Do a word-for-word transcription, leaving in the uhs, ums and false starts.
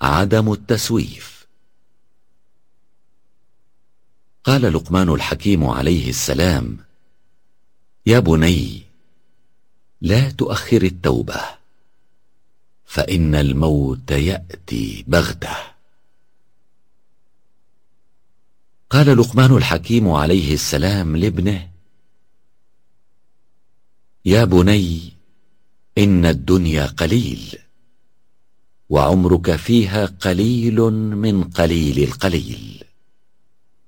عدم التسويف. قال لقمان الحكيم عليه السلام: يا بني، لا تؤخر التوبة، فإن الموت يأتي بغتة. قال لقمان الحكيم عليه السلام لابنه: يا بني، إن الدنيا قليل، وعمرك فيها قليل من قليل القليل.